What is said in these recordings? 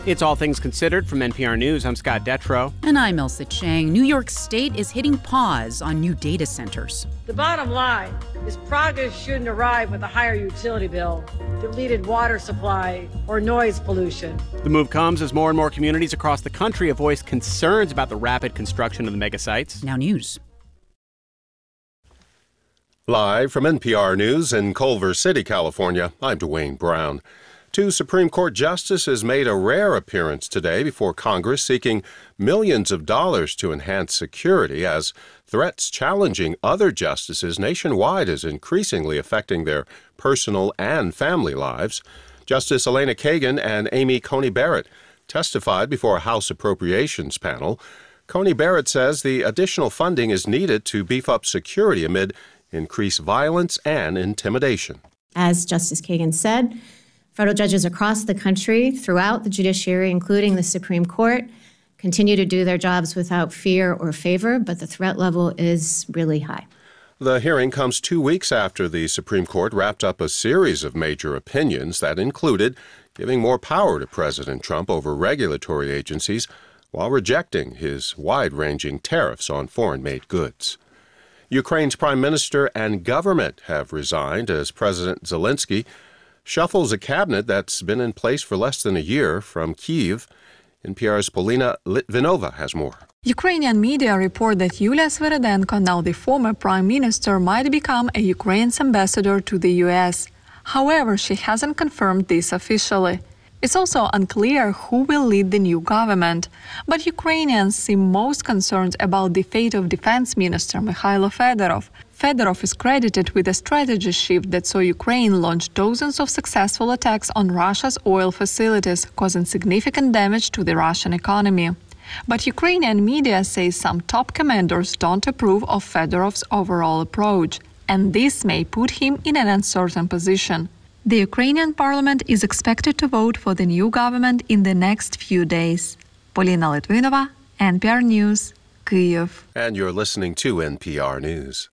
It's All Things Considered from NPR News. I'm Scott Detrow. And I'm Elsa Chang. New York State is hitting pause on new data centers. The bottom line is progress shouldn't arrive with a higher utility bill, depleted water supply, or noise pollution. The move comes as more and more communities across the country have voiced concerns about the rapid construction of the megasites. Now news. Live from NPR News in Culver City, California, I'm Dwayne Brown. Two Supreme Court justices made a rare appearance today before Congress seeking millions of dollars to enhance security as threats challenging other justices nationwide is increasingly affecting their personal and family lives. Justice Elena Kagan and Amy Coney Barrett testified before a House Appropriations panel. Coney Barrett says the additional funding is needed to beef up security amid increased violence and intimidation. As Justice Kagan said, federal judges across the country, throughout the judiciary, including the Supreme Court, continue to do their jobs without fear or favor, but the threat level is really high. The hearing comes 2 weeks after the Supreme Court wrapped up a series of major opinions that included giving more power to President Trump over regulatory agencies while rejecting his wide-ranging tariffs on foreign-made goods. Ukraine's prime minister and government have resigned as President Zelensky shuffles a cabinet that's been in place for less than a year. From Kyiv, NPR's Polina Litvinova has more. Ukrainian media report that Yulia Sviridenko, now the former prime minister, might become a Ukraine's ambassador to the U.S. However, she hasn't confirmed this officially. It's also unclear who will lead the new government. But Ukrainians seem most concerned about the fate of Defense Minister Mikhailo Fedorov. Fedorov is credited with a strategy shift that saw Ukraine launch dozens of successful attacks on Russia's oil facilities, causing significant damage to the Russian economy. But Ukrainian media say some top commanders don't approve of Fedorov's overall approach, and this may put him in an uncertain position. The Ukrainian parliament is expected to vote for the new government in the next few days. Polina Litvinova, NPR News, Kyiv. And you're listening to NPR News.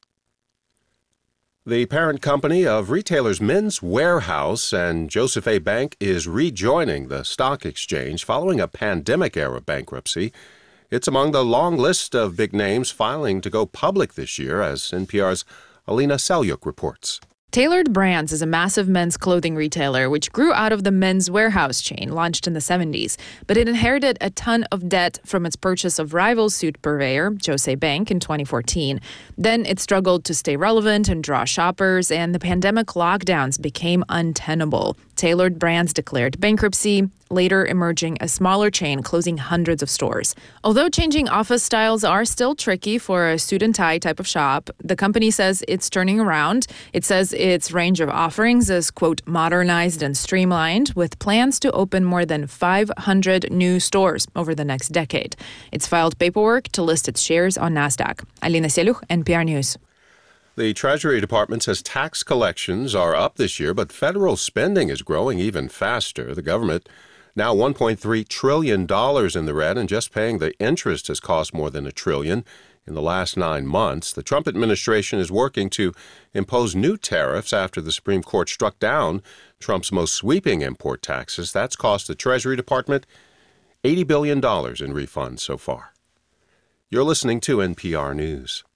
The parent company of retailers Men's Wearhouse and Joseph A. Bank is rejoining the stock exchange following a pandemic-era bankruptcy. It's among the long list of big names filing to go public this year, as NPR's Alina Selyuk reports. Tailored Brands is a massive men's clothing retailer which grew out of the Men's Wearhouse chain launched in the 70s, but it inherited a ton of debt from its purchase of rival suit purveyor Jose Bank in 2014. Then it struggled to stay relevant and draw shoppers, and the pandemic lockdowns became untenable. Tailored Brands declared bankruptcy, later emerging a smaller chain closing hundreds of stores. Although changing office styles are still tricky for a suit and tie type of shop, the company says it's turning around. It says its range of offerings is, quote, modernized and streamlined, with plans to open more than 500 new stores over the next decade. It's filed paperwork to list its shares on NASDAQ. Alina Selyuk, NPR News. The Treasury Department says tax collections are up this year, but federal spending is growing even faster. The government now $1.3 trillion in the red, and just paying the interest has cost more than $1 trillion in the last 9 months. The Trump administration is working to impose new tariffs after the Supreme Court struck down Trump's most sweeping import taxes. That's cost the Treasury Department $80 billion in refunds so far. You're listening to NPR News.